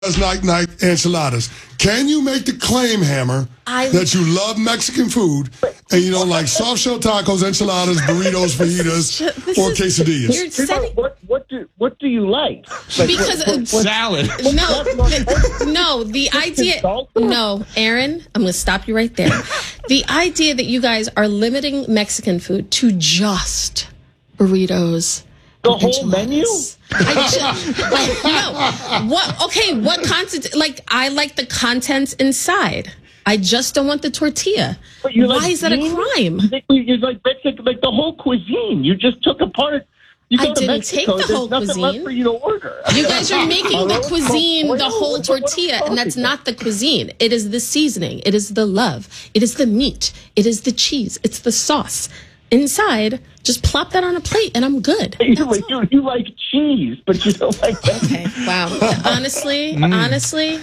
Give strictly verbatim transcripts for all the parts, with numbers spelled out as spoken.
Night night enchiladas. Can you make the claim, Hammer, I, that you love Mexican food and you don't like soft shell tacos, enchiladas, burritos, fajitas, or quesadillas? You're setting... What what do what do you like? like because what, what, salad. What, no, the, no. The idea. No, Aaron, I'm going to stop you right there. The idea that you guys are limiting Mexican food to just burritos. The whole menu? I just, like, no. What? Okay, what content? Like, I like the contents inside. I just don't want the tortilla. Why like is that beans? a crime? You like Mexican, like the whole cuisine. You just took apart. You go I to didn't Mexico, take the whole there's nothing cuisine. Left for you to order. You guys are making the cuisine the whole tortilla, and that's not the cuisine. It is the seasoning. It is the love. It is the meat. It is the cheese. It's the sauce. Inside, just plop that on a plate and I'm good. You, like, you, you like cheese, but you don't like that. Okay, wow. Honestly, mm. honestly.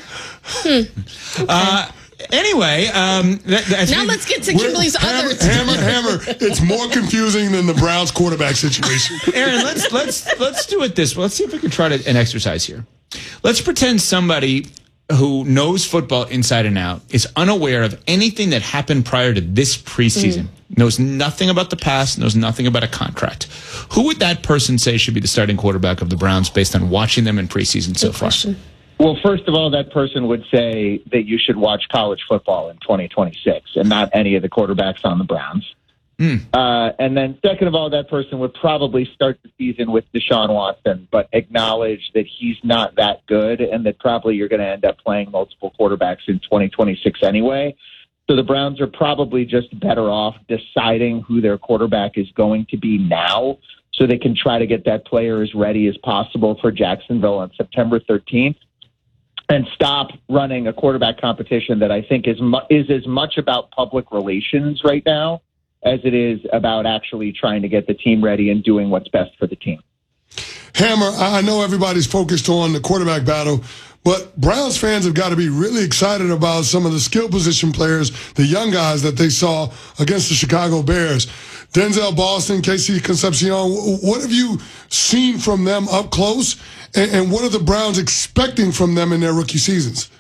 Hmm. Okay. Uh, anyway, um, that, that's now let's get to Kimberly's hammer, other. Hammer, hammer. It's more confusing than the Browns quarterback situation. Aaron, let's let's let's do it this way. Let's see if we can try to, an exercise here. Let's pretend somebody who knows football inside and out is unaware of anything that happened prior to this preseason. Mm. Knows nothing about the past, knows nothing about a contract. Who would that person say should be the starting quarterback of the Browns based on watching them in preseason so far? Well, first of all, that person would say that you should watch college football in twenty twenty-six and not any of the quarterbacks on the Browns. Mm. Uh, and then second of all, that person would probably start the season with Deshaun Watson, but acknowledge that he's not that good and that probably you're going to end up playing multiple quarterbacks in twenty twenty-six anyway. So the Browns are probably just better off deciding who their quarterback is going to be now so they can try to get that player as ready as possible for Jacksonville on September thirteenth and stop running a quarterback competition that I think is mu- is as much about public relations right now as it is about actually trying to get the team ready and doing what's best for the team. Hammer, I know everybody's focused on the quarterback battle, but Browns fans have got to be really excited about some of the skill position players, the young guys that they saw against the Chicago Bears. Denzel Boston, Casey Concepcion, what have you seen from them up close, and, and what are the Browns expecting from them in their rookie seasons?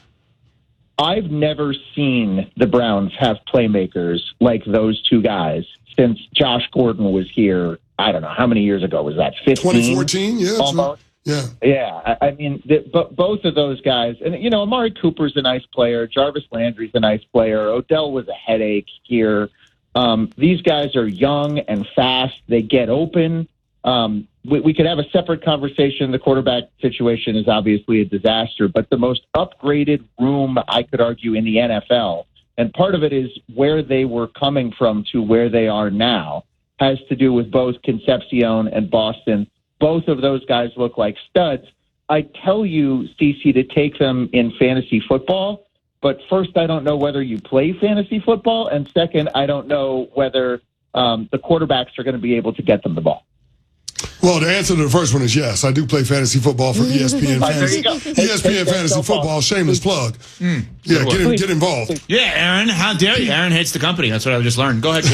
I've never seen the Browns have playmakers like those two guys since Josh Gordon was here. I don't know, how many years ago was that? fifteen? twenty fourteen, yeah. Almost. Yeah. Yeah. I, I mean, the, but both of those guys, and, you know, Amari Cooper's a nice player. Jarvis Landry's a nice player. Odell was a headache here. Um, these guys are young and fast. They get open. Um, we, we could have a separate conversation. The quarterback situation is obviously a disaster, but the most upgraded room, I could argue, in the N F L, and part of it is where they were coming from to where they are now, has to do with both Concepcion and Boston. Both of those guys look like studs. I tell you, Cece, to take them in fantasy football, but first, I don't know whether you play fantasy football, and second, I don't know whether um, the quarterbacks are going to be able to get them the ball. Well, the answer to the first one is yes. I do play fantasy football for E S P N Fantasy. E S P N Fantasy Football, shameless plug. Mm. Yeah, get, in, get involved. Yeah, Aaron, how dare you? Aaron hates the company. That's what I just learned. Go ahead,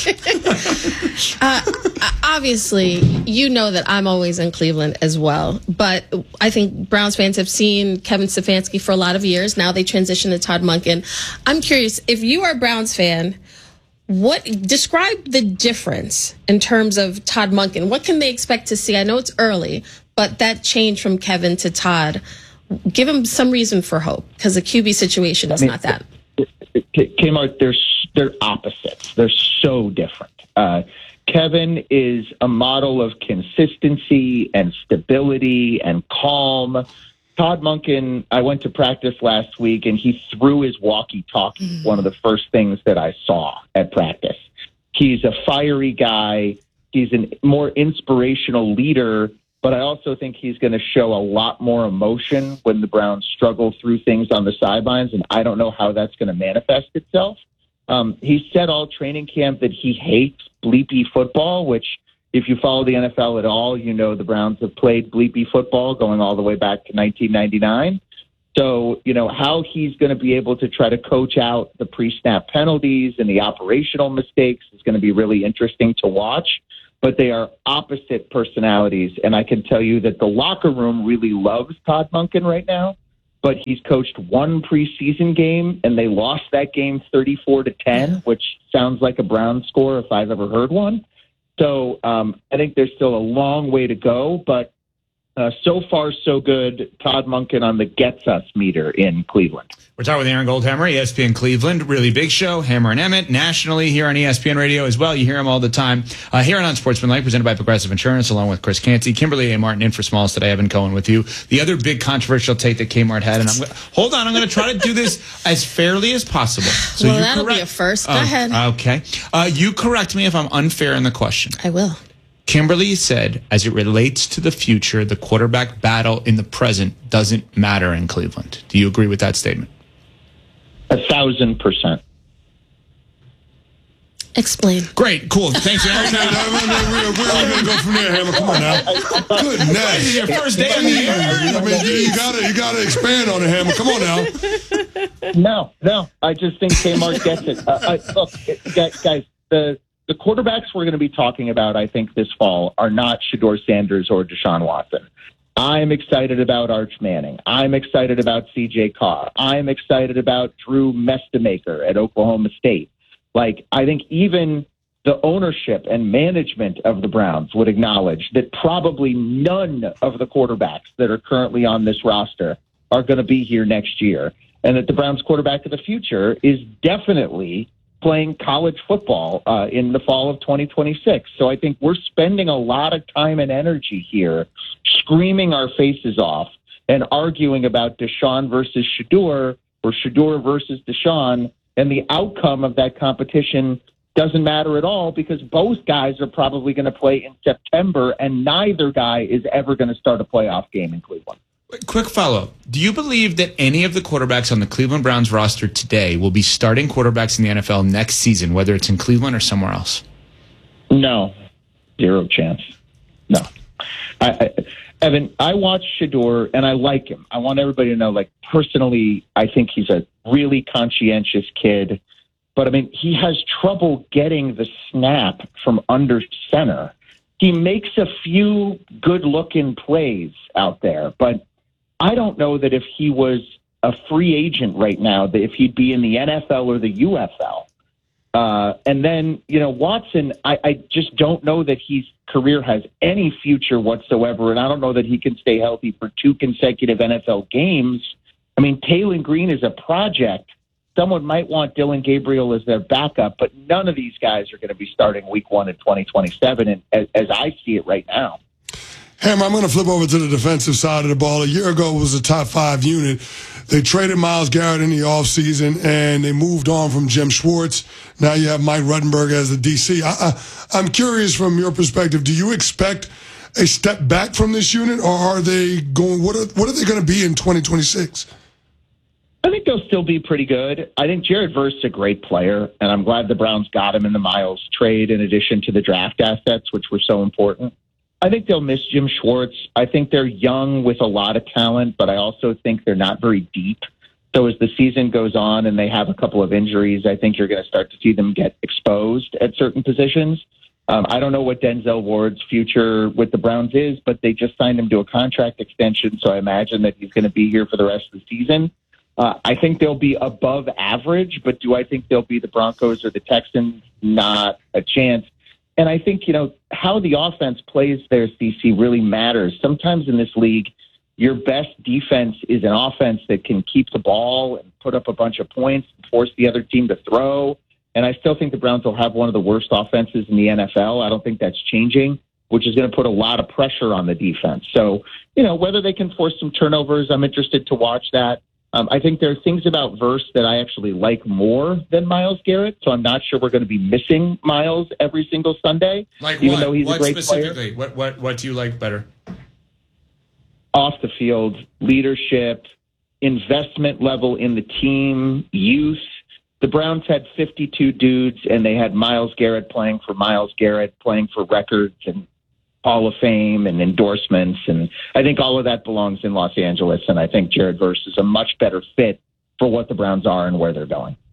Kmart. uh, obviously, you know that I'm always in Cleveland as well. But I think Browns fans have seen Kevin Stefanski for a lot of years. Now they transition to Todd Monken. I'm curious, if you are a Browns fan, What describe the difference in terms of Todd Monken? What can they expect to see? I know it's early, but that change from Kevin to Todd, give them some reason for hope, because the Q B situation is I mean, not that. Kmart, they're they're opposites. They're so different. Uh, Kevin is a model of consistency and stability and calm. Todd Monken, I went to practice last week, and he threw his walkie-talkie, mm. one of the first things that I saw at practice. He's a fiery guy. He's a more inspirational leader, but I also think he's going to show a lot more emotion when the Browns struggle through things on the sidelines, and I don't know how that's going to manifest itself. Um, he said all training camp that he hates bleepy football, which if you follow the N F L at all, you know the Browns have played bleepy football going all the way back to nineteen ninety-nine. So, you know, how he's going to be able to try to coach out the pre-snap penalties and the operational mistakes is going to be really interesting to watch. But they are opposite personalities. And I can tell you that the locker room really loves Todd Monken right now. but he's coached one preseason game, and they lost that game thirty-four to ten, which sounds like a Browns score if I've ever heard one. So um, I think there's still a long way to go, but uh, so far so good. Todd Monken on the gets us meter in Cleveland. We're talking with Aaron Goldhammer, E S P N Cleveland, really big show, Hammer and Emmett, nationally here on E S P N Radio as well. You hear him all the time. Uh, here on Unsportsmanlike, presented by Progressive Insurance, along with Chris Canty, Kimberly A. Martin in for Smalls today. Evan Cohen with you. The other big controversial take that Kmart had, and I'm gonna, hold on, I'm going to try to do this as fairly as possible. So well, you that'll correct, be a first. Go uh, ahead. Okay. Uh, you correct me if I'm unfair in the question. I will. Kimberly said, as it relates to the future, the quarterback battle in the present doesn't matter in Cleveland. Do you agree with that statement? A thousand percent. Explain. Great, cool. Thanks, Aaron. Okay, now, we're, we're, we're going to go from there, Hammer. Come on now. Good This is night. your first day on the air. I mean, you, you gotta, you gotta expand on it, Hammer. Come on now. No, no. I just think Kmart gets it. Uh, I, look, it, guys, the the quarterbacks we're going to be talking about, I think, this fall are not Shedeur Sanders or Deshaun Watson. I'm excited about Arch Manning. I'm excited about C J Carr. I'm excited about Drew Mestamaker at Oklahoma State. Like, I think even the ownership and management of the Browns would acknowledge that probably none of the quarterbacks that are currently on this roster are going to be here next year, and that the Browns quarterback of the future is definitely playing college football uh, in the fall of twenty twenty-six. So I think we're spending a lot of time and energy here screaming our faces off and arguing about Deshaun versus Shedeur or Shedeur versus Deshaun, and the outcome of that competition doesn't matter at all because both guys are probably going to play in September, and neither guy is ever going to start a playoff game in Cleveland. Quick follow-up. Do you believe that any of the quarterbacks on the Cleveland Browns roster today will be starting quarterbacks in the N F L next season, whether it's in Cleveland or somewhere else? No. Zero chance. No. I, I, Evan, I watch Shedeur, and I like him. I want everybody to know, like, personally, I think he's a really conscientious kid. But, I mean, he has trouble getting the snap from under center. He makes a few good-looking plays out there, but I don't know that if he was a free agent right now, that if he'd be in the N F L or the U F L. Uh, and then, you know, Watson, I, I just don't know that his career has any future whatsoever, and I don't know that he can stay healthy for two consecutive N F L games. I mean, Taylor Green is a project. Someone might want Dylan Gabriel as their backup, but none of these guys are going to be starting week one in twenty twenty-seven, and as, as I see it right now. Hammer, I'm going to flip over to the defensive side of the ball. A year ago, it was a top five unit. They traded Myles Garrett in the offseason, and they moved on from Jim Schwartz. Now you have Mike Ruttenberg as the D C. I, I, I'm curious from your perspective, do you expect a step back from this unit, or are they going, what are, what are they going to be in twenty twenty-six? I think they'll still be pretty good. I think Jared Verse is a great player, and I'm glad the Browns got him in the Myles trade in addition to the draft assets, which were so important. I think they'll miss Jim Schwartz. I think they're young with a lot of talent, but I also think they're not very deep. So as the season goes on and they have a couple of injuries, I think you're going to start to see them get exposed at certain positions. Um, I don't know what Denzel Ward's future with the Browns is, but they just signed him to a contract extension, so I imagine that he's going to be here for the rest of the season. Uh, I think they'll be above average, but do I think they'll be the Broncos or the Texans? Not a chance. And I think, you know, how the offense plays there, C C, really matters. Sometimes in this league, your best defense is an offense that can keep the ball and put up a bunch of points and force the other team to throw. And I still think the Browns will have one of the worst offenses in the N F L. I don't think that's changing, which is going to put a lot of pressure on the defense. So, you know, whether they can force some turnovers, I'm interested to watch that. Um, I think there are things about Verse that I actually like more than Myles Garrett, so I'm not sure we're going to be missing Myles every single Sunday, Like even what? though he's what a great specifically? player. What what what do you like better? Off the field, leadership, investment level in the team, youth. The Browns had fifty-two dudes, and they had Myles Garrett playing for Myles Garrett, playing for records and Hall of Fame and endorsements. And I think all of that belongs in Los Angeles. And I think Jared Verse is a much better fit for what the Browns are and where they're going.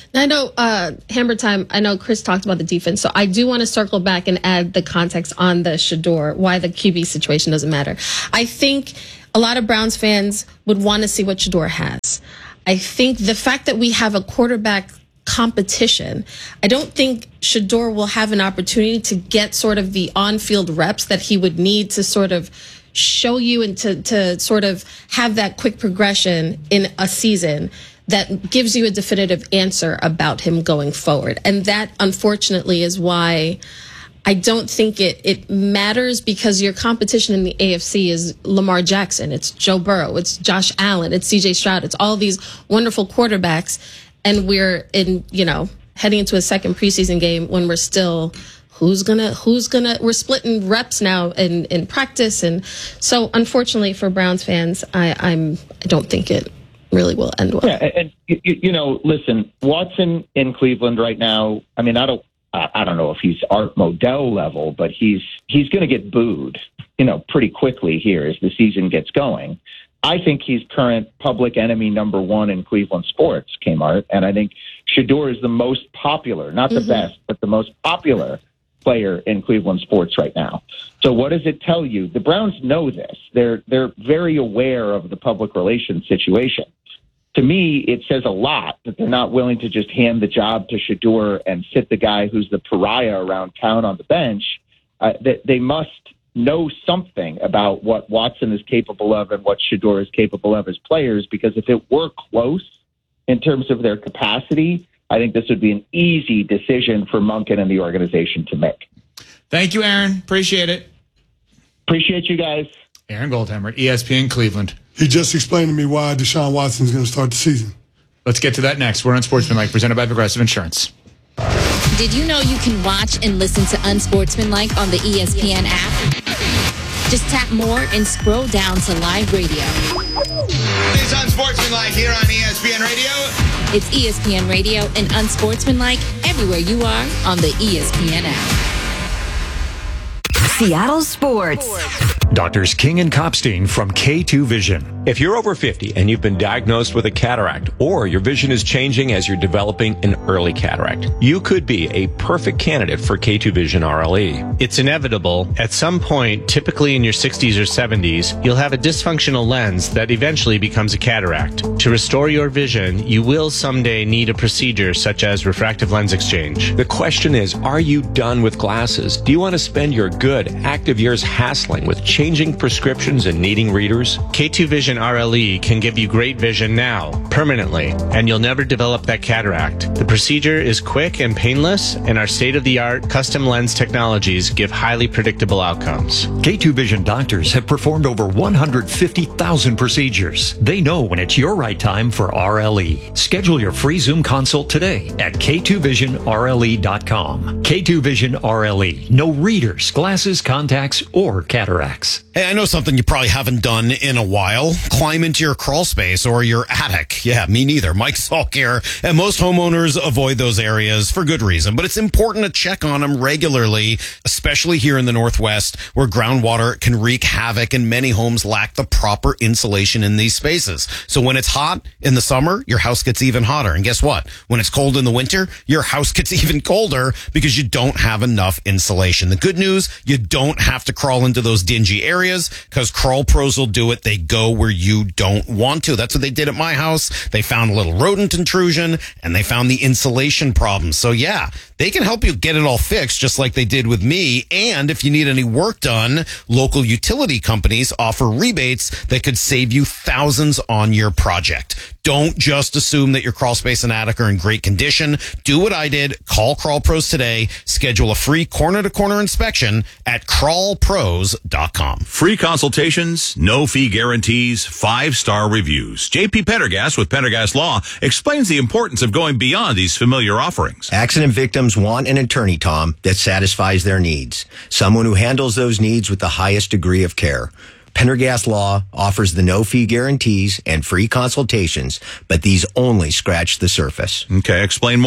I know, uh, Hammer Time, I know Chris talked about the defense, so I do want to circle back and add the context on the Shedeur, why the Q B situation doesn't matter. I think a lot of Browns fans would want to see what Shedeur has. I think the fact that we have a quarterback competition, I don't think Shedeur will have an opportunity to get sort of the on-field reps that he would need to sort of show you and to, to sort of have that quick progression in a season that gives you a definitive answer about him going forward. And that, unfortunately, is why I don't think it, it matters, because your competition in the A F C is Lamar Jackson, it's Joe Burrow, it's Josh Allen, it's C J Stroud, it's all these wonderful quarterbacks. And we're in, you know, heading into a second preseason game when we're still, who's gonna, who's gonna, we're splitting reps now in, in practice. And so, unfortunately for Browns fans, I, I'm, I don't think it really will end well. Yeah, and you, you know, listen, Watson in Cleveland right now. I mean, I don't, I don't know if he's Art Modell level, but he's he's going to get booed, you know, pretty quickly here as the season gets going. I think he's current public enemy number one in Cleveland sports, Kmart, and I think Shedeur is the most popular, not the mm-hmm. best, but the most popular player in Cleveland sports right now. So what does it tell you? The Browns know this. They're they're very aware of the public relations situation. To me, it says a lot that they're not willing to just hand the job to Shedeur and sit the guy who's the pariah around town on the bench. Uh, that they must know something about what Watson is capable of and what Shedeur is capable of as players, because if it were close in terms of their capacity, I think this would be an easy decision for Monken and the organization to make. Thank you, Aaron. Appreciate it. Appreciate you guys. Aaron Goldhammer, E S P N Cleveland. He just explained to me why Deshaun Watson is going to start the season. Let's get to that next. We're on Sportsmanlike, presented by Progressive Insurance. Did you know you can watch and listen to Unsportsmanlike on the E S P N app? Just tap more and scroll down to live radio. It's Unsportsmanlike here on E S P N Radio. It's E S P N Radio and Unsportsmanlike everywhere you are on the E S P N app. Seattle Sports. Doctors King and Kopstein from K two Vision. If you're over fifty and you've been diagnosed with a cataract, or your vision is changing as you're developing an early cataract, you could be a perfect candidate for K two Vision R L E. It's inevitable. At some point, typically in your sixties or seventies, you'll have a dysfunctional lens that eventually becomes a cataract. To restore your vision, you will someday need a procedure such as refractive lens exchange. The question is, are you done with glasses? Do you want to spend your good, active years hassling with changing prescriptions and needing readers? K two Vision R L E can give you great vision now, permanently, and you'll never develop that cataract. The procedure is quick and painless, and our state-of-the-art custom lens technologies give highly predictable outcomes. K two Vision doctors have performed over one hundred fifty thousand procedures. They know when it's your right time for R L E. Schedule your free Zoom consult today at K two vision R L E dot com. K two Vision R L E. No readers, glasses, contacts, or cataracts. Hey, I know something you probably haven't done in a while. Climb into your crawl space or your attic. Yeah, me neither. Mike Salk here. And most homeowners avoid those areas for good reason, but it's important to check on them regularly, especially here in the Northwest, where groundwater can wreak havoc and many homes lack the proper insulation in these spaces. So when it's hot in the summer, your house gets even hotter. And guess what? When it's cold in the winter, your house gets even colder because you don't have enough insulation. The good news, you don't have to crawl into those dingy areas because Crawl Pros will do it. They go where you don't want to. That's what they did at my house. They found a little rodent intrusion and they found the insulation problem. So yeah, they can help you get it all fixed just like they did with me. And if you need any work done, local utility companies offer rebates that could save you thousands on your project. Don't just assume that your crawl space and attic are in great condition. Do what I did. Call Crawl Pros today. Schedule a free corner-to-corner inspection at crawl pros dot com. Free consultations, no fee guarantees, five-star reviews. J P Pendergast with Pendergast Law explains the importance of going beyond these familiar offerings. Accident victims want an attorney, Tom, that satisfies their needs. Someone who handles those needs with the highest degree of care. Pendergast Law offers the no-fee guarantees and free consultations, but these only scratch the surface. Okay, explain more.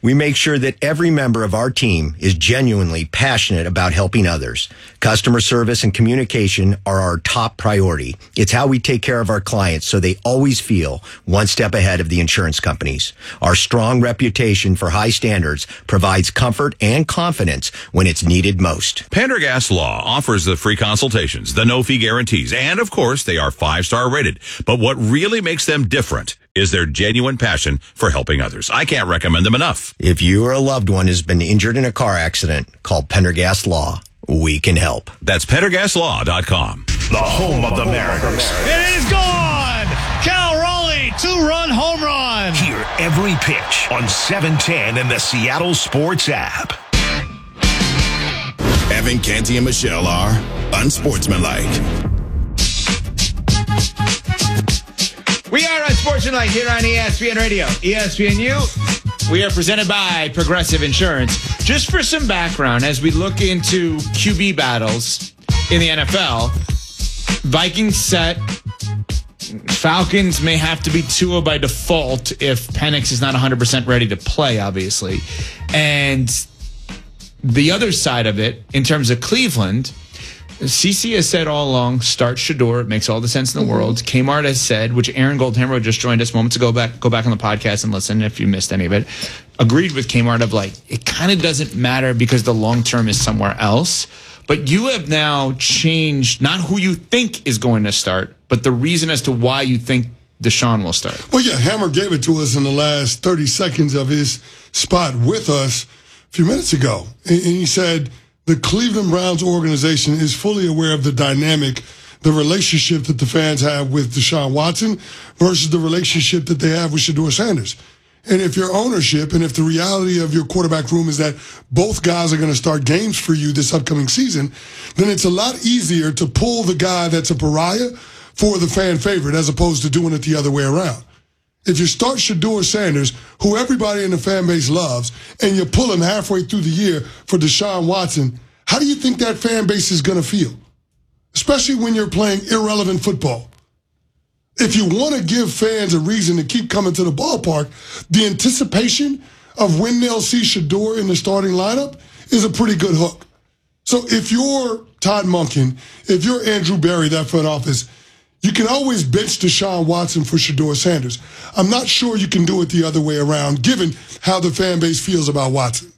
We make sure that every member of our team is genuinely passionate about helping others. Customer service and communication are our top priority. It's how we take care of our clients so they always feel one step ahead of the insurance companies. Our strong reputation for high standards provides comfort and confidence when it's needed most. Pendergast Law offers the free consultations, the no-fee guarantees, and of course, they are five-star rated. But what really makes them different is their genuine passion for helping others. I can't recommend them enough. If you or a loved one has been injured in a car accident, call Pendergast Law. We can help. That's pendergast law dot com. The home of the Mariners. It is gone! Cal Raleigh, two-run home run! Hear every pitch on seven ten and the Seattle Sports app. Evan, Canty, and Michelle are unsportsmanlike. We are Unsportsmanlike here on E S P N Radio, E S P N U. We are presented by Progressive Insurance. Just for some background, as we look into Q B battles in the N F L, Vikings set. Falcons may have to be Tua by default if Penix is not one hundred percent ready to play, obviously. And the other side of it, in terms of Cleveland, C C has said all along, start Shador. It makes all the sense in the mm-hmm. world. Kmart has said, which Aaron Goldhammer just joined us moments ago. Back, go back on the podcast and listen if you missed any of it. Agreed with Kmart of like, it kind of doesn't matter because the long term is somewhere else. But you have now changed not who you think is going to start, but the reason as to why you think Deshaun will start. Well, yeah, Hammer gave it to us in the last thirty seconds of his spot with us a few minutes ago. And he said, the Cleveland Browns organization is fully aware of the dynamic, the relationship that the fans have with Deshaun Watson versus the relationship that they have with Shador Sanders. And if your ownership and if the reality of your quarterback room is that both guys are going to start games for you this upcoming season, then it's a lot easier to pull the guy that's a pariah for the fan favorite as opposed to doing it the other way around. If you start Shador Sanders, who everybody in the fan base loves, and you pull him halfway through the year for Deshaun Watson, how do you think that fan base is going to feel? Especially when you're playing irrelevant football. If you want to give fans a reason to keep coming to the ballpark, the anticipation of when they'll see Shador in the starting lineup is a pretty good hook. So if you're Todd Monken, if you're Andrew Berry, that front office, you can always bench Deshaun Watson for Shador Sanders. I'm not sure you can do it the other way around, given how the fan base feels about Watson.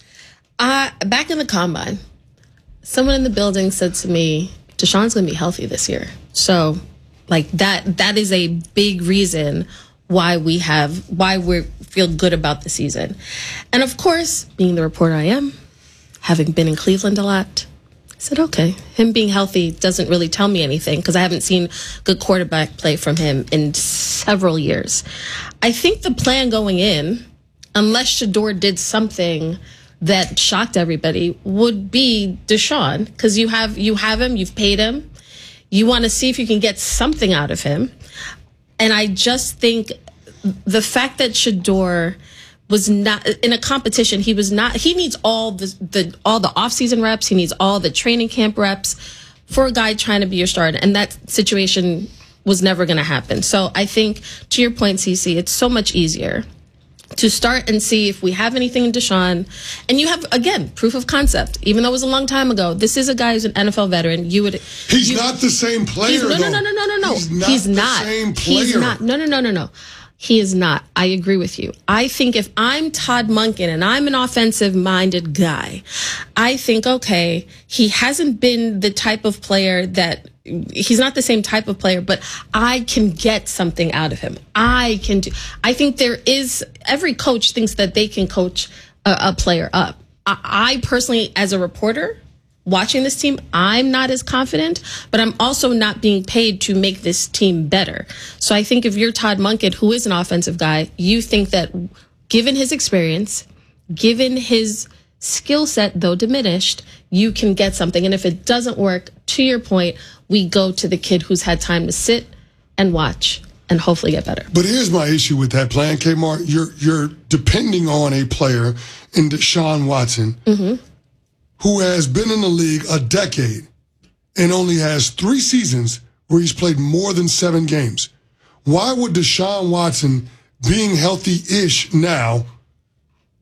Uh, back in the combine, someone in the building said to me, Deshaun's going to be healthy this year. So, like, that that is a big reason why we have, why we feel good about the season. And, of course, being the reporter I am, having been in Cleveland a lot, I said, okay, him being healthy doesn't really tell me anything because I haven't seen good quarterback play from him in several years. I think the plan going in, unless Shador did something that shocked everybody, would be Deshaun because you have you have him, you've paid him. You want to see if you can get something out of him. And I just think the fact that Shador was not in a competition, he was not, he needs all the, the, all the off-season reps. He needs all the training camp reps for a guy trying to be your starter. And that situation was never going to happen. So I think to your point, Cece, it's so much easier to start and see if we have anything in Deshaun. And you have, again, proof of concept. Even though it was a long time ago, this is a guy who's an N F L veteran. You would. He's you, not the same player, he's, no, though. no, no, no, no, no, no. He's not he's the not. same player. He's not. No, no, no, no, no. He is not. I agree with you. I think if I'm Todd Monken and I'm an offensive-minded guy, I think, okay, he hasn't been the type of player that he's not the same type of player, but I can get something out of him. I can do. I think there is, every coach thinks that they can coach a, a player up. I, I personally, as a reporter, watching this team, I'm not as confident, but I'm also not being paid to make this team better. So I think if you're Todd Monken, who is an offensive guy, you think that given his experience, given his skill set, though diminished, you can get something. And if it doesn't work, to your point, we go to the kid who's had time to sit and watch and hopefully get better. But here's my issue with that plan, Kmart. You're, you're depending on a player in Deshaun Watson, mm-hmm. who has been in the league a decade and only has three seasons where he's played more than seven games. Why would Deshaun Watson, being healthy-ish now,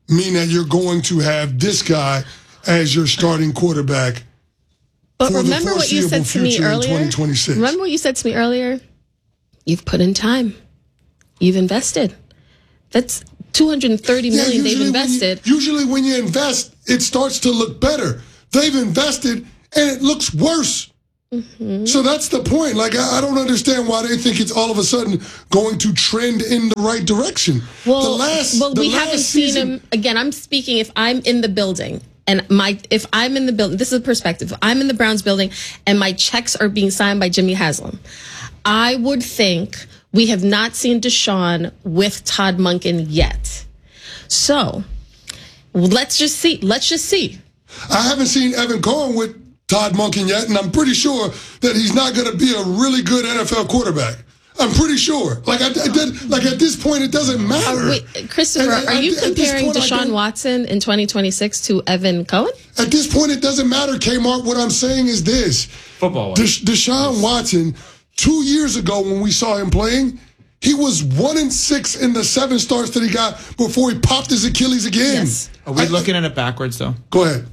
mean that you're going to have this guy as your starting quarterback. But for remember the what you said to me future in earlier? twenty twenty-six. Remember what you said to me earlier? You've put in time. You've invested. That's two hundred thirty Yeah, million usually they've invested. When you, usually when you invest, it starts to look better. They've invested and it looks worse. Mm-hmm. So that's the point. Like, I, I don't understand why they think it's all of a sudden going to trend in the right direction. Well, the last, well the we last haven't season, seen him. Again, I'm speaking if I'm in the building. And my, if I'm in the building, this is a perspective. If I'm in the Browns building and my checks are being signed by Jimmy Haslam, I would think we have not seen Deshaun with Todd Monken yet. So let's just see. Let's just see. I haven't seen Evan Cohen with Todd Monken yet, and I'm pretty sure that he's not going to be a really good N F L quarterback. I'm pretty sure. Like I, I did, like at this point, it doesn't matter. Uh, wait, Christopher, And are at- you at this comparing point, I Deshaun don't- Watson in twenty twenty-six to Evan Cohen? At this point, it doesn't matter, Kmart. What I'm saying is this. Football. Desha- Deshaun Watson, two years ago when we saw him playing, he was one and six in the seven starts that he got before he popped his Achilles again. Yes. Are we I- looking at it backwards, though? Go ahead.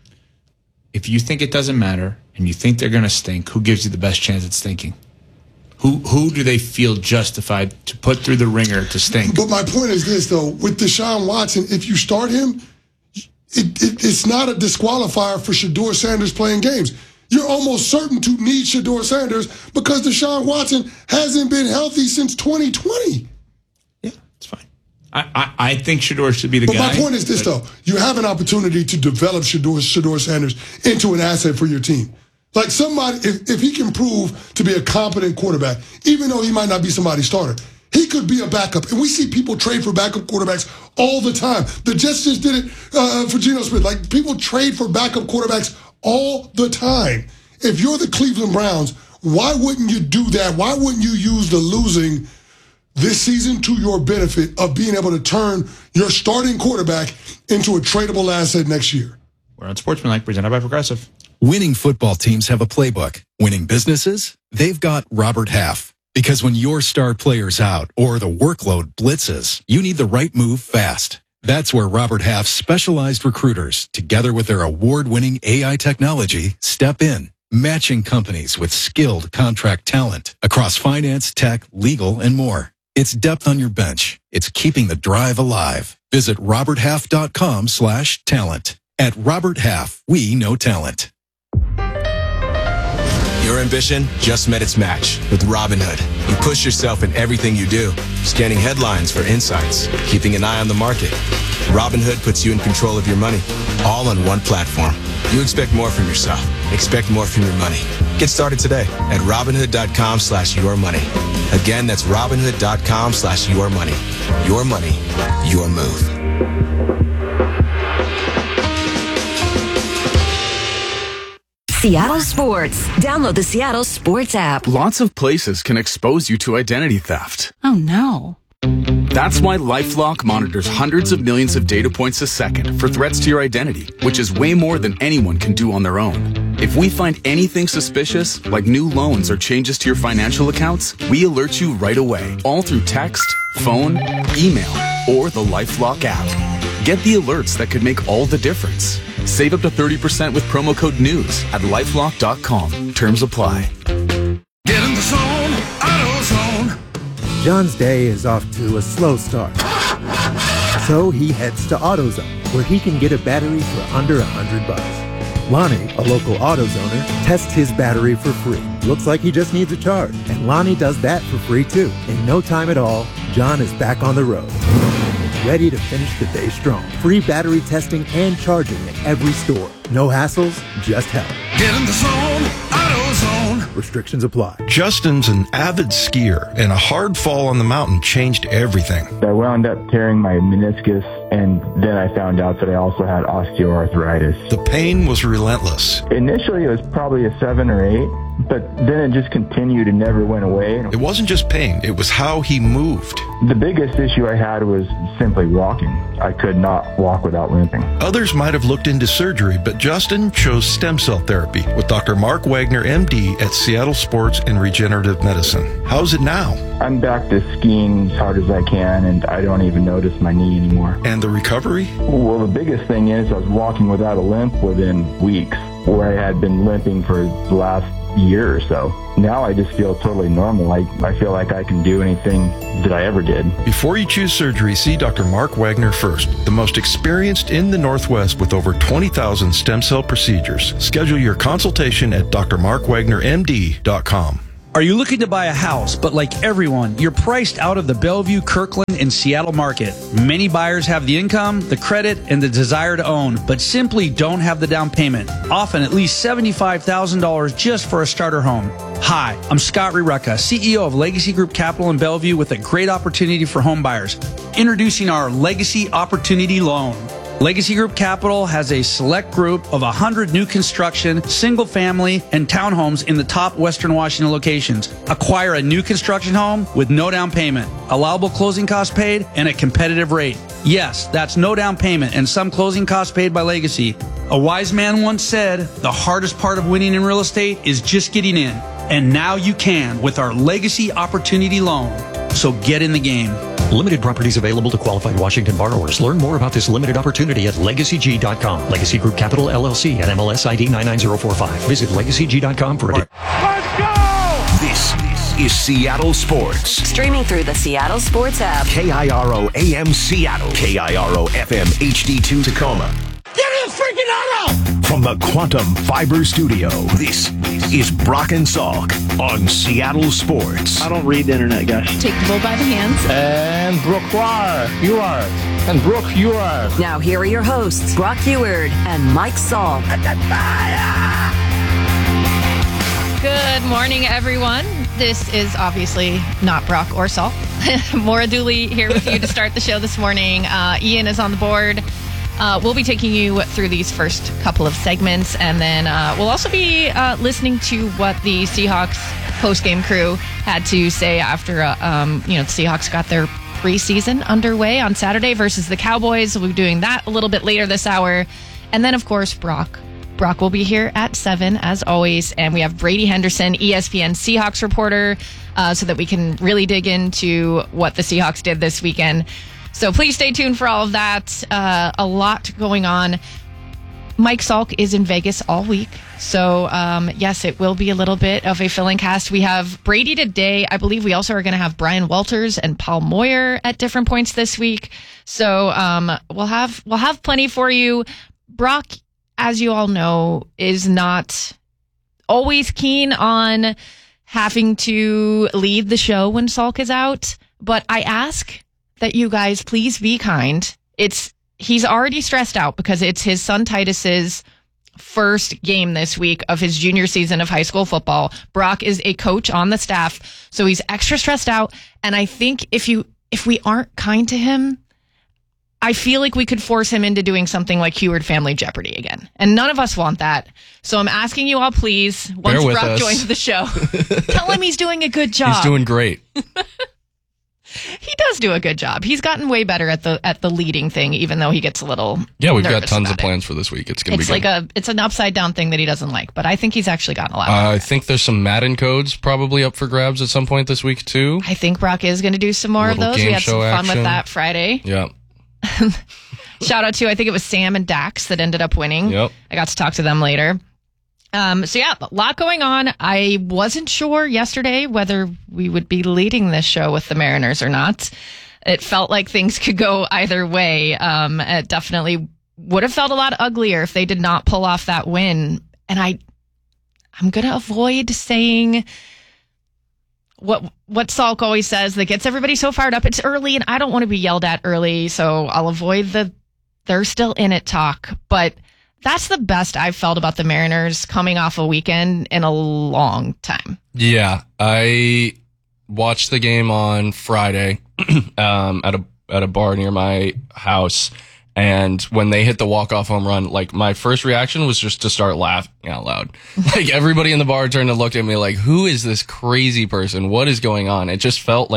If you think it doesn't matter and you think they're going to stink, who gives you the best chance at stinking? Who who do they feel justified to put through the ringer to stink? But my point is this, though. With Deshaun Watson, if you start him, it, it, it's not a disqualifier for Shedeur Sanders playing games. You're almost certain to need Shedeur Sanders because Deshaun Watson hasn't been healthy since twenty twenty. Yeah, it's fine. I, I, I think Shedeur should be the But guy. my point is this, though. You have an opportunity to develop Shedeur, Shedeur Sanders into an asset for your team. Like somebody, if, if he can prove to be a competent quarterback, even though he might not be somebody's starter, he could be a backup. And we see people trade for backup quarterbacks all the time. The Jets just did it uh, for Geno Smith. Like people trade for backup quarterbacks all the time. If you're the Cleveland Browns, why wouldn't you do that? Why wouldn't you use the losing this season to your benefit of being able to turn your starting quarterback into a tradable asset next year? We're on Sportsmanlike, presented by Progressive. Winning football teams have a playbook. Winning businesses, they've got Robert Half. Because when your star player's out or the workload blitzes, you need the right move fast. That's where Robert Half's specialized recruiters, together with their award-winning A I technology, step in, matching companies with skilled contract talent across finance, tech, legal, and more. It's depth on your bench. It's keeping the drive alive. Visit roberthalf.com slash talent. At Robert Half, we know talent. Your ambition just met its match with Robinhood. You push yourself in everything you do, scanning headlines for insights, keeping an eye on the market. Robinhood puts you in control of your money, all on one platform. You expect more from yourself. Expect more from your money. Get started today at Robinhood.com slash your money. Again, that's Robinhood.com slash your money. Your money, your move. Seattle Sports. Download the Seattle Sports app. Lots of places can expose you to identity theft. Oh no. That's why LifeLock monitors hundreds of millions of data points a second for threats to your identity, which is way more than anyone can do on their own. If we find anything suspicious, like new loans or changes to your financial accounts, we alert you right away, all through text, phone, email, or the LifeLock app. Get the alerts that could make all the difference. Save up to thirty percent with promo code NEWS at lifelock dot com. Terms apply. Get in the zone, AutoZone. John's day is off to a slow start. So he heads to AutoZone, where he can get a battery for under a hundred bucks. Lonnie, a local AutoZoner, tests his battery for free. Looks like he just needs a charge, and Lonnie does that for free too. In no time at all, John is back on the road, ready to finish the day strong. Free battery testing and charging at every store. No hassles, just help. Get in the zone, AutoZone. Restrictions apply. Justin's an avid skier, and a hard fall on the mountain changed everything. I wound up tearing my meniscus, and then I found out that I also had osteoarthritis. The pain was relentless. Initially, it was probably a seven or eight, but then it just continued and never went away. It wasn't just pain, it was how he moved. The biggest issue I had was simply walking. I could not walk without limping. Others might have looked into surgery, but Justin chose stem cell therapy with Doctor Mark Wagner, M D, at Seattle Sports and Regenerative Medicine. How's it now? I'm back to skiing as hard as I can, and I don't even notice my knee anymore. And the recovery? Well, the biggest thing is I was walking without a limp within weeks, where I had been limping for the last year or so. Now I just feel totally normal. I, I feel like I can do anything that I ever did. Before you choose surgery, see Doctor Mark Wagner first, the most experienced in the Northwest with over twenty thousand stem cell procedures. Schedule your consultation at d r mark wagner m d dot com. Are you looking to buy a house, but like everyone, you're priced out of the Bellevue, Kirkland, and Seattle market? Many buyers have the income, the credit, and the desire to own, but simply don't have the down payment, often at least seventy-five thousand dollars just for a starter home. Hi, I'm Scott Rireka, C E O of Legacy Group Capital in Bellevue, with a great opportunity for home buyers. Introducing our Legacy Opportunity Loan. Legacy Group Capital has a select group of one hundred new construction, single family, and townhomes in the top Western Washington locations. Acquire a new construction home with no down payment, allowable closing costs paid, and a competitive rate. Yes, that's no down payment and some closing costs paid by Legacy. A wise man once said, the hardest part of winning in real estate is just getting in. And now you can with our Legacy Opportunity Loan. So get in the game. Limited properties available to qualified Washington borrowers. Learn more about this limited opportunity at legacy g dot com. Legacy Group Capital, L L C, and M L S I D nine nine zero four five. Visit legacy g dot com for a... Let's go! This is Seattle Sports. Streaming through the Seattle Sports app. K I R O A M Seattle. K I R O F M H D two Tacoma. Get in the freaking auto! From the Quantum Fiber Studio, this is Brock and Salk on Seattle Sports. I don't read the internet, guys. Take the bull by the hands. And Brooke, you are. And Brooke, you are. Now here are your hosts, Brock Heward and Mike Salk. Good morning, everyone. This is obviously not Brock or Salk. Maura Dooley here with you to start the show this morning. Uh, Ian is on the board. Uh, we'll be taking you through these first couple of segments, and then uh, we'll also be uh, listening to what the Seahawks post-game crew had to say after uh, um, you know the Seahawks got their preseason underway on Saturday versus the Cowboys. We'll be doing that a little bit later this hour, and then of course Brock. Brock will be here at seven as always, and we have Brady Henderson, E S P N Seahawks reporter, uh, so that we can really dig into what the Seahawks did this weekend. So please stay tuned for all of that. Uh, a lot going on. Mike Salk is in Vegas all week. So, um, yes, it will be a little bit of a filling cast. We have Brady today. I believe we also are going to have Brian Walters and Paul Moyer at different points this week. So um, we'll have we'll have plenty for you. Brock, as you all know, is not always keen on having to lead the show when Salk is out. But I ask that you guys please be kind. It's he's already stressed out because it's his son Titus's first game this week of his junior season of high school football. Brock is a coach on the staff, so he's extra stressed out. And I think if you if we aren't kind to him, I feel like we could force him into doing something like Heward Family Jeopardy again. And none of us want that. So I'm asking you all, please, once Bear with Brock us. joins the show, tell him he's doing a good job. He's doing great. He does do a good job. He's gotten way better at the at the leading thing, even though he gets a little Yeah, we've got nervous tons of about it. plans for this week. It's going to be It's good. like a it's an upside down thing that he doesn't like, but I think he's actually gotten a lot. Uh, I think there's some Madden codes probably up for grabs at some point this week too. I think Brock is going to do some more of Little those. We game had some show fun action. with that Friday. Yeah. Shout out to I think it was Sam and Dax that ended up winning. Yep. I got to talk to them later. Um, so yeah, a lot going on. I wasn't sure yesterday whether we would be leading this show with the Mariners or not. It felt like things could go either way. Um, it definitely would have felt a lot uglier if they did not pull off that win. And I, I'm going to avoid saying what what Salk always says that gets everybody so fired up. It's early, and I don't want to be yelled at early, so I'll avoid the they're still in it talk. But that's the best I've felt about the Mariners coming off a weekend in a long time. Yeah, I watched the game on Friday um, at a at a bar near my house, and when they hit the walk-off home run, like my first reaction was just to start laughing out loud. Like everybody in the bar turned and looked at me like, "Who is this crazy person? What is going on?" It just felt like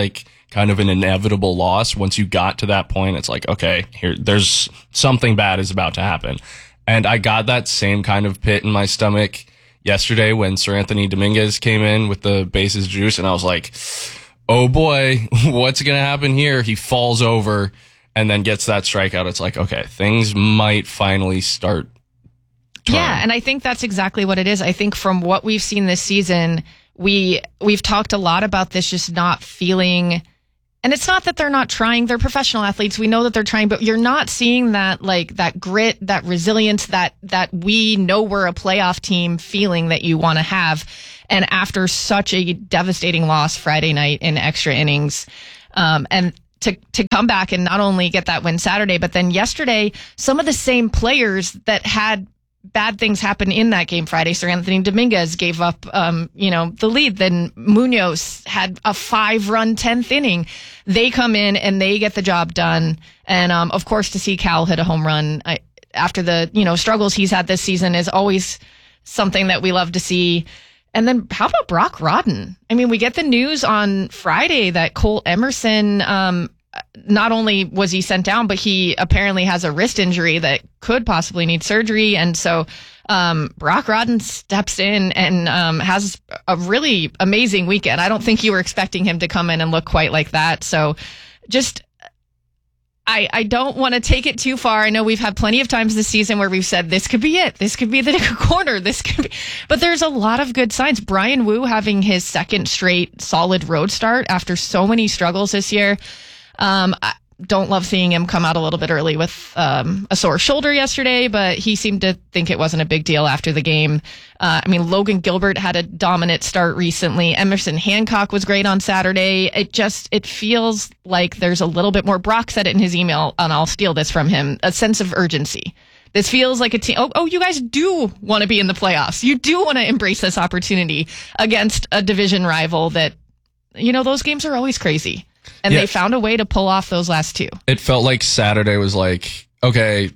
kind of an inevitable loss. Once you got to that point, it's like, okay, here, there's something bad is about to happen. And I got that same kind of pit in my stomach yesterday when Sir Anthony Dominguez came in with the bases juice, and I was like, oh boy, what's going to happen here? He falls over and then gets that strikeout. It's like, okay, things might finally start turning. Yeah, and I think that's exactly what it is. I think from what we've seen this season, we we've talked a lot about this just not feeling, and it's not that they're not trying, they're professional athletes, we know that they're trying, but you're not seeing that like that grit, that resilience, that that we know we're a playoff team feeling that you want to have. And after such a devastating loss Friday night in extra innings, um, and to to come back and not only get that win Saturday, but then yesterday, some of the same players that had bad things happen in that game Friday. Sir Anthony Dominguez gave up, um, you know, the lead. Then Munoz had a five-run tenth inning. They come in and they get the job done. And um, of course, to see Cal hit a home run I, after the you know struggles he's had this season is always something that we love to see. And then how about Brock Rodden? I mean, we get the news on Friday that Cole Emerson, um, not only was he sent down, but he apparently has a wrist injury that could possibly need surgery. And so um, Brock Rodden steps in and um, has a really amazing weekend. I don't think you were expecting him to come in and look quite like that. So just... I, I don't want to take it too far. I know we've had plenty of times this season where we've said this could be it. This could be the corner. This could be, but there's a lot of good signs. Brian Wu having his second straight solid road start after so many struggles this year. Um, I don't love seeing him come out a little bit early with um, a sore shoulder yesterday, but he seemed to think it wasn't a big deal after the game. Uh, I mean, Logan Gilbert had a dominant start recently. Emerson Hancock was great on Saturday. It just, it feels like there's a little bit more. Brock said it in his email, and I'll steal this from him, a sense of urgency. This feels like a team. Oh, oh, you guys do want to be in the playoffs. You do want to embrace this opportunity against a division rival that, you know, those games are always crazy. And yeah. They found a way to pull off those last two. It felt like Saturday was like, okay,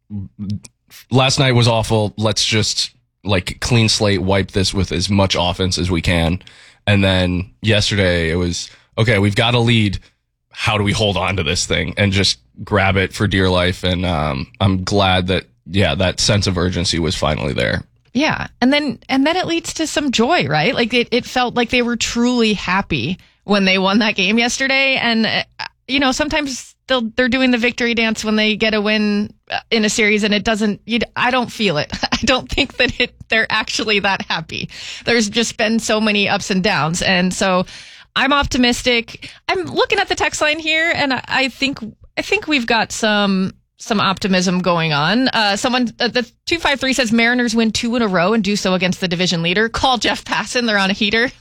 last night was awful. Let's just like clean slate, wipe this with as much offense as we can. And then yesterday it was, okay, we've got a lead. How do we hold on to this thing and just grab it for dear life? And um, I'm glad that, yeah, that sense of urgency was finally there. Yeah. And then, and then it leads to some joy, right? Like it, it felt like they were truly happy when they won that game yesterday. And, uh, you know, sometimes they'll, they're doing the victory dance when they get a win in a series and it doesn't, you, I don't feel it. I don't think that it, they're actually that happy. There's just been so many ups and downs. And so I'm optimistic. I'm looking at the text line here and I, I think, I think we've got some, some optimism going on. Uh, someone, uh, the two five three says Mariners win two in a row and do so against the division leader. Call Jeff Passan. They're on a heater.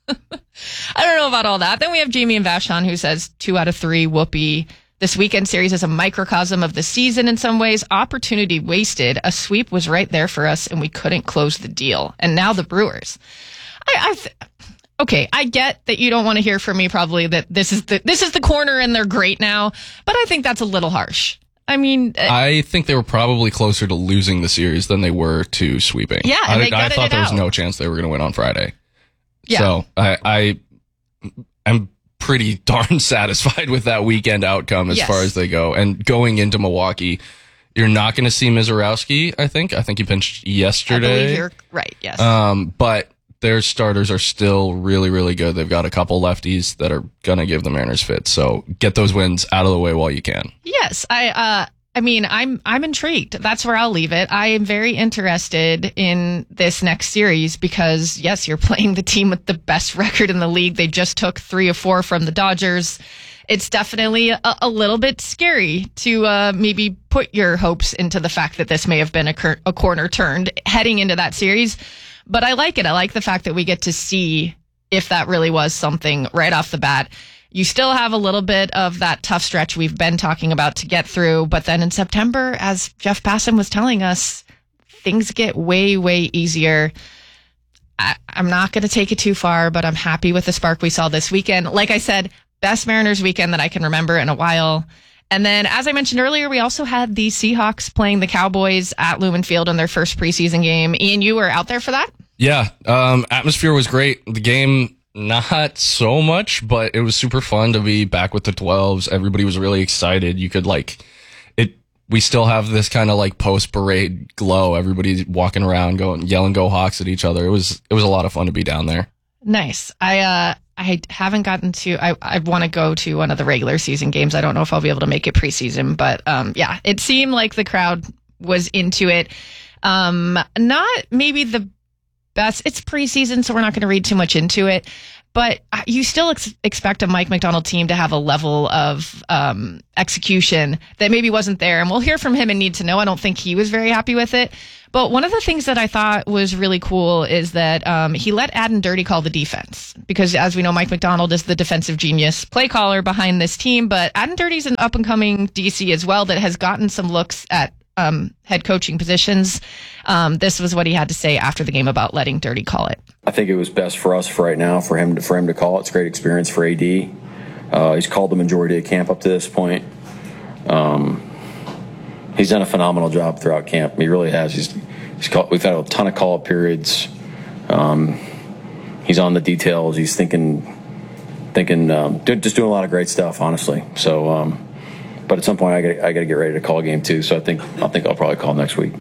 I don't know about all that. Then we have Jamie and Vashon who says two out of three, whoopee. This weekend series is a microcosm of the season in some ways. Opportunity wasted. A sweep was right there for us and we couldn't close the deal. And now the Brewers. I, I th- okay, I get that you don't want to hear from me probably that this is the, this is the corner and they're great now, but I think that's a little harsh. I mean, uh, I think they were probably closer to losing the series than they were to sweeping. Yeah, and I, they I thought it there was out. no chance they were going to win on Friday. Yeah. So I, I am pretty darn satisfied with that weekend outcome as Yes. far as they go. And going into Milwaukee, you're not going to see Mizorowski, I think. I think he pitched I yesterday. believe you're right, yes. Um, but their starters are still really, really good. They've got a couple lefties that are going to give the Mariners fits. So get those wins out of the way while you can. Yes, I uh I mean, I'm I'm intrigued. That's where I'll leave it. I am very interested in this next series because, yes, you're playing the team with the best record in the league. They just took three or four from the Dodgers. It's definitely a, a little bit scary to uh, maybe put your hopes into the fact that this may have been a, cur- a corner turned heading into that series. But I like it. I like the fact that we get to see if that really was something right off the bat. You still have a little bit of that tough stretch we've been talking about to get through. But then in September, as Jeff Passan was telling us, things get way, way easier. I, I'm not going to take it too far, but I'm happy with the spark we saw this weekend. Like I said, best Mariners weekend that I can remember in a while. And then, as I mentioned earlier, we also had the Seahawks playing the Cowboys at Lumen Field in their first preseason game. Ian, you were out there for that? Yeah, um, atmosphere was great. The game not so much, but it was super fun to be back with the twelves. Everybody was really excited. You could like it. We still have this kind of like post parade glow. Everybody's walking around, going yelling "Go Hawks" at each other. It was it was a lot of fun to be down there. Nice. I uh I haven't gotten to. I I want to go to one of the regular season games. I don't know if I'll be able to make it preseason, but um yeah, it seemed like the crowd was into it. Um, not maybe the best. It's preseason, so we're not going to read too much into it. But you still ex- expect a Mike Macdonald team to have a level of um, execution that maybe wasn't there. And we'll hear from him in Need to Know. I don't think he was very happy with it. But one of the things that I thought was really cool is that um, he let Adden Dirty call the defense. Because as we know, Mike Macdonald is the defensive genius play caller behind this team. But Adden Dirty's an up-and-coming D C as well that has gotten some looks at Um, head coaching positions. Um, this was what he had to say after the game about letting Dirty call it. I think it was best for us for right now for him to, for him to call it. It's a great experience for A D. Uh, he's called the majority of camp up to this point. Um, he's done a phenomenal job throughout camp. He really has. He's, he's called, we've had a ton of call-up periods. Um, he's on the details. He's thinking, thinking, um, just doing a lot of great stuff, honestly. So. Um, But at some point, I got I got to get ready to call a game too. So I think I think I'll probably call next week.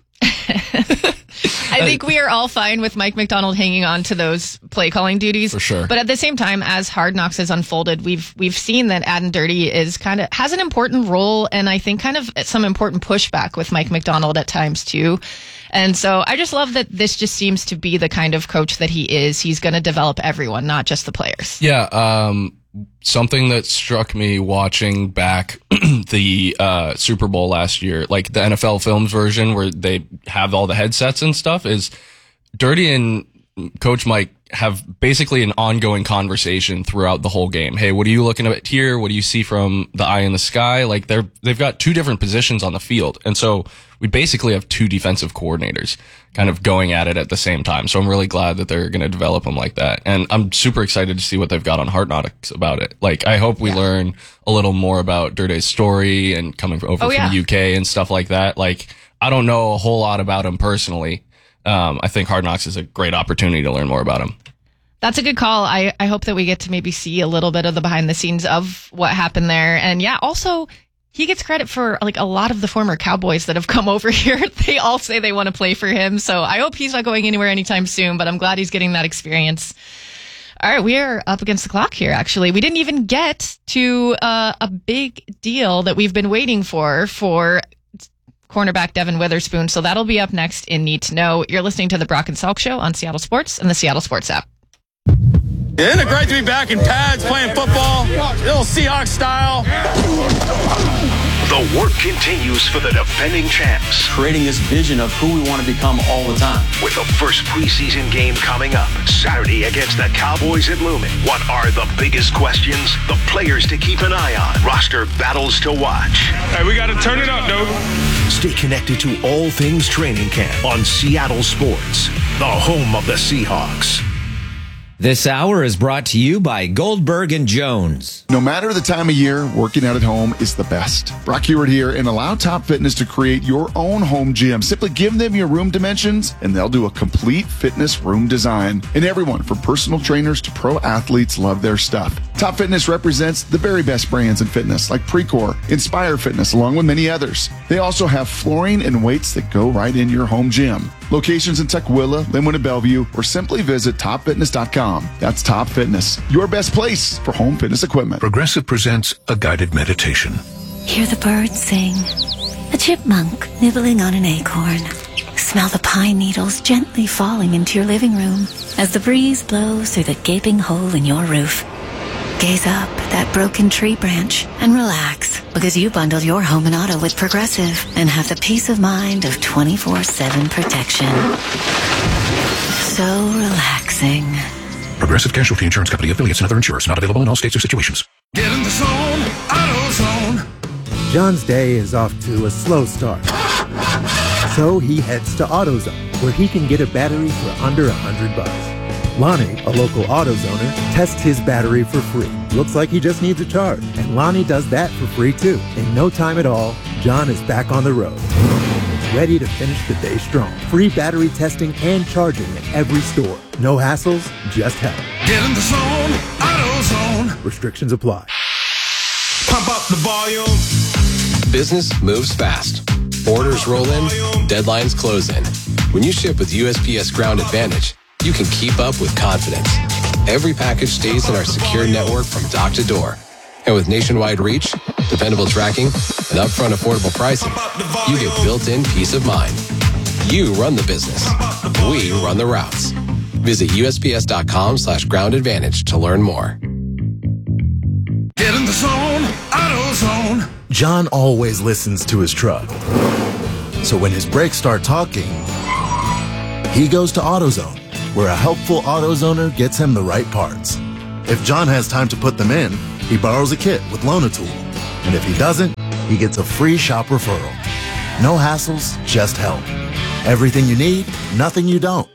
I think we are all fine with Mike Macdonald hanging on to those play calling duties for sure. But at the same time, as Hard Knocks has unfolded, we've we've seen that Adden Dirty is kind of has an important role, and I think kind of some important pushback with Mike Macdonald at times too. And so I just love that this just seems to be the kind of coach that he is. He's going to develop everyone, not just the players. Yeah. Um, something that struck me watching back the uh, Super Bowl last year, like the N F L Films version where they have all the headsets and stuff, is Dirty and Coach Mike have basically an ongoing conversation throughout the whole game. Hey, what are you looking at here? What do you see from the eye in the sky? Like they're, they've got two different positions on the field. And so we basically have two defensive coordinators kind of going at it at the same time. So I'm really glad that they're going to develop them like that. And I'm super excited to see what they've got on Hard Knocks about it. Like I hope we yeah. learn a little more about Dirty's story and coming over oh, from yeah. the U K and stuff like that. Like I don't know a whole lot about him personally. Um, I think Hard Knocks is a great opportunity to learn more about him. That's a good call. I, I hope that we get to maybe see a little bit of the behind the scenes of what happened there. And yeah, also he gets credit for like a lot of the former Cowboys that have come over here. They all say they want to play for him. So I hope he's not going anywhere anytime soon, but I'm glad he's getting that experience. All right, we are up against the clock here, actually. We didn't even get to uh, a big deal that we've been waiting for, for cornerback Devin Witherspoon. So that'll be up next in Need to Know. You're listening to the Brock and Salk Show on Seattle Sports and the Seattle Sports app. Isn't it great to be back in pads playing football? Little Seahawks style. The work continues for the defending champs. Creating this vision of who we want to become all the time. With the first preseason game coming up Saturday against the Cowboys at Lumen. What are the biggest questions? The players to keep an eye on. Roster battles to watch. Hey, we got to turn it up, dude. Stay connected to all things training camp on Seattle Sports, the home of the Seahawks. This hour is brought to you by Goldberg and Jones. No matter the time of year, working out at home is the best. Brock Heward here, and allow Top Fitness to create your own home gym. Simply give them your room dimensions, and they'll do a complete fitness room design. And everyone, from personal trainers to pro athletes, love their stuff. Top Fitness represents the very best brands in fitness, like Precor, Inspire Fitness, along with many others. They also have flooring and weights that go right in your home gym. Locations in Tukwila, Linwood, and Bellevue, or simply visit top fitness dot com. That's Top Fitness, your best place for home fitness equipment. Progressive presents a guided meditation. Hear the birds sing, a chipmunk nibbling on an acorn. Smell the pine needles gently falling into your living room as the breeze blows through the gaping hole in your roof. Gaze up at that broken tree branch and relax, because you bundled your home and auto with Progressive and have the peace of mind of twenty-four seven protection. So relaxing. Progressive Casualty Insurance Company, affiliates, and other insurers. Not available in all states or situations. Get in the zone, AutoZone. John's day is off to a slow start. So he heads to AutoZone, where he can get a battery for under a hundred bucks. Lonnie, a local AutoZoner, tests his battery for free. Looks like he just needs a charge, and Lonnie does that for free too. In no time at all, John is back on the road, ready to finish the day strong. Free battery testing and charging at every store. No hassles, just help. Get in the zone, AutoZone. Restrictions apply. Pump up the volume. Business moves fast. Orders roll in, deadlines close in. When you ship with U S P S Ground Advantage, you can keep up with confidence. Every package stays in our secure network from dock to door. And with nationwide reach, dependable tracking, and upfront affordable pricing, you get built-in peace of mind. You run the business. We run the routes. Visit USPS.com slash ground advantage to learn more. Get in the zone, AutoZone. John always listens to his truck. So when his brakes start talking, he goes to AutoZone, where a helpful AutoZoner gets him the right parts. If John has time to put them in, he borrows a kit with Loan-A-Tool. And if he doesn't, he gets a free shop referral. No hassles, just help. Everything you need, nothing you don't.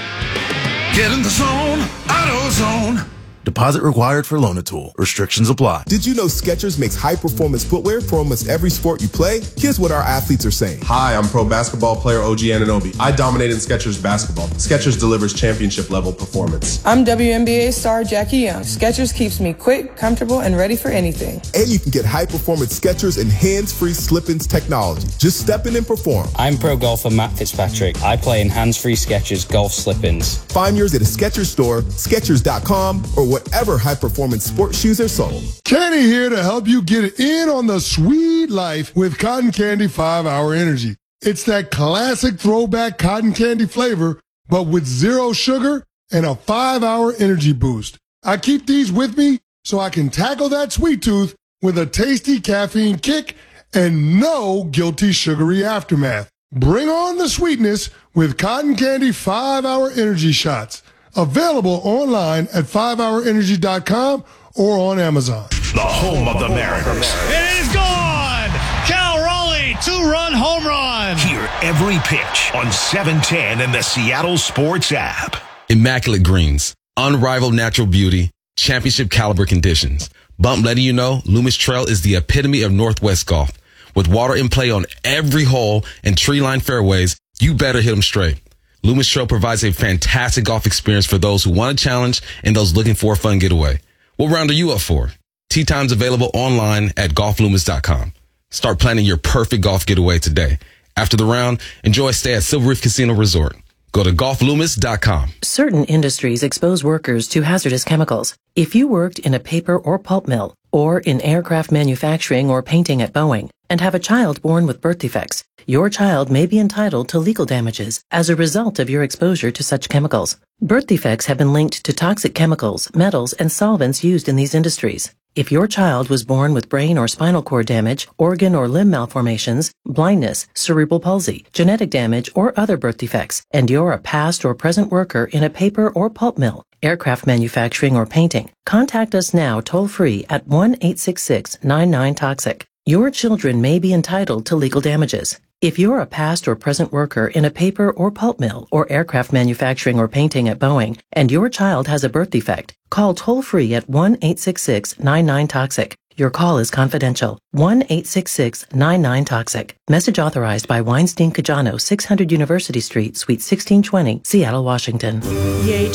Get in the zone, AutoZone. Deposit required for Loan-A-Tool. Restrictions apply. Did you know Skechers makes high-performance footwear for almost every sport you play? Here's what our athletes are saying. Hi, I'm pro basketball player O G Anunoby. I dominated Skechers basketball. Skechers delivers championship-level performance. I'm W N B A star Jackie Young. Skechers keeps me quick, comfortable, and ready for anything. And you can get high-performance Skechers and hands-free slip-ins technology. Just step in and perform. I'm pro golfer Matt Fitzpatrick. I play in hands-free Skechers golf slip-ins. Find yours at a Skechers store, Skechers dot com, or whatever high-performance sports shoes are sold. Kenny here to help you get in on the sweet life with Cotton Candy five hour Energy. It's that classic throwback cotton candy flavor, but with zero sugar and a five hour energy boost. I keep these with me so I can tackle that sweet tooth with a tasty caffeine kick and no guilty sugary aftermath. Bring on the sweetness with Cotton Candy five hour Energy shots. Available online at five hour energy dot com or on Amazon. The home of the Mariners. It is gone! Cal Raleigh, two-run home run! Hear every pitch on seven ten and the Seattle Sports app. Immaculate greens, unrivaled natural beauty, championship caliber conditions. Bump letting you know Loomis Trail is the epitome of Northwest golf. With water in play on every hole and tree-lined fairways, you better hit them straight. Loomis Trail provides a fantastic golf experience for those who want a challenge and those looking for a fun getaway. What round are you up for? Tee times available online at golf loomis dot com. Start planning your perfect golf getaway today. After the round, enjoy a stay at Silver Reef Casino Resort. Go to golf loomis dot com. Certain industries expose workers to hazardous chemicals. If you worked in a paper or pulp mill, or in aircraft manufacturing or painting at Boeing, and have a child born with birth defects, your child may be entitled to legal damages as a result of your exposure to such chemicals. Birth defects have been linked to toxic chemicals, metals, and solvents used in these industries. If your child was born with brain or spinal cord damage, organ or limb malformations, blindness, cerebral palsy, genetic damage, or other birth defects, and you're a past or present worker in a paper or pulp mill, aircraft manufacturing, or painting, contact us now toll-free at one eight six six, nine nine, toxic. Your children may be entitled to legal damages. If you're a past or present worker in a paper or pulp mill or aircraft manufacturing or painting at Boeing, and your child has a birth defect, call toll-free at one eight six six, nine nine, toxic. Your call is confidential. one eight six six, nine nine, toxic. Message authorized by Weinstein Cajano, six hundred University Street, Suite sixteen twenty, Seattle, Washington.